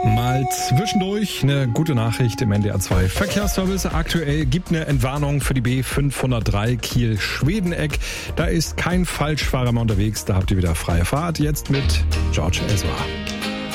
Mal zwischendurch eine gute Nachricht im NDR 2 Verkehrsservice. Aktuell gibt eine Entwarnung für die B503 Kiel-Schwedeneck. Da ist kein Falschfahrer mehr unterwegs, da habt ihr wieder freie Fahrt. Jetzt mit George Ezra.